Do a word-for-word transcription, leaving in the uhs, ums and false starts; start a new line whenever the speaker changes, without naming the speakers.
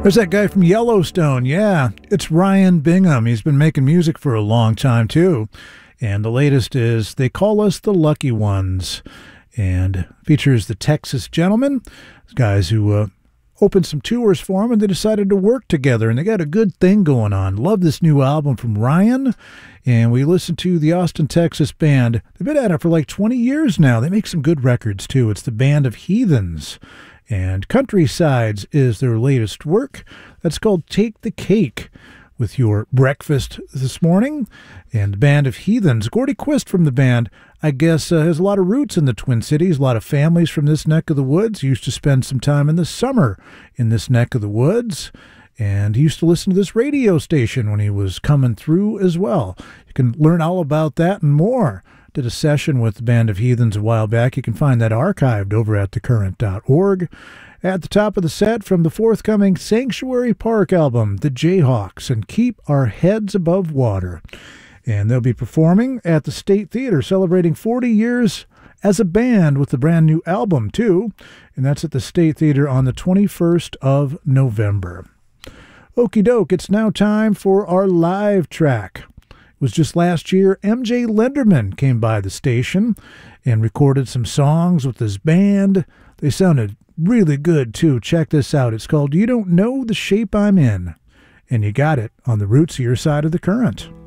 There's that guy from Yellowstone. Yeah, it's Ryan Bingham. He's been making music for a long time, too. And the latest is They Call Us the Lucky Ones, and features the Texas Gentlemen, guys who uh, opened some tours for him, and they decided to work together, and they got a good thing going on. Love this new album from Ryan, and we listened to the Austin, Texas band. They've been at it for like twenty years now. They make some good records, too. It's the Band of Heathens. And Countrysides is their latest work. That's called Take the Cake with your breakfast this morning. And the Band of Heathens, Gordy Quist from the band, I guess, uh, has a lot of roots in the Twin Cities. A lot of families from this neck of the woods. He used to spend some time in the summer in this neck of the woods. And he used to listen to this radio station when he was coming through as well. You can learn all about that and more. Did a session with the Band of Heathens a while back. You can find that archived over at the current dot org. At the top of the set, from the forthcoming Sanctuary Park album, the Jayhawks and Keep Our Heads Above Water. And they'll be performing at the State Theater, celebrating forty years as a band with the brand new album, too. And that's at the State Theater on the twenty-first of November. Okie doke, it's now time for our live track. It was just last year, M J Lenderman came by the station and recorded some songs with his band. They sounded really good, too. Check this out. It's called You Don't Know the Shape I'm In. And you got it on the Roots of Your Side of the Current.